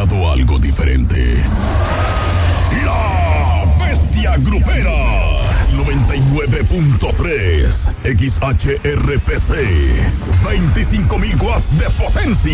creado algo diferente. La Bestia Grupera 99.3 XHRPC, 25.000 watts de potencia.